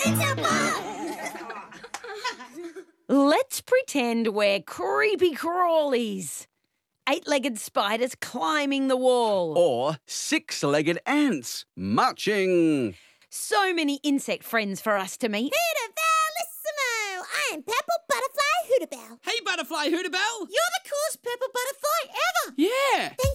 Let's pretend we're creepy crawlies. 8-legged spiders climbing the wall. Or 6-legged ants marching. So many insect friends for us to meet. Hootervallissimo! I'm Purple Butterfly Hooterbell. Hey, Butterfly Hooterbell. You're the coolest purple butterfly ever. Yeah.